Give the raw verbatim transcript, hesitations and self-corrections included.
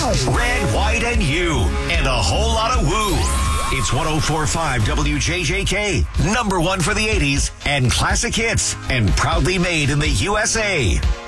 Red, White, and You, and a whole lot of woo. It's one oh four point five W J J K, number one for the eighties and classic hits, and proudly made in the U S A.